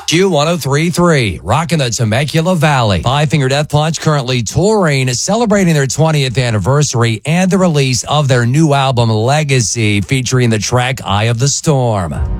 Q1033, rocking the Temecula Valley. Five Finger Death Punch currently touring, celebrating their 20th anniversary and the release of their new album, Legacy, featuring the track Eye of the Storm.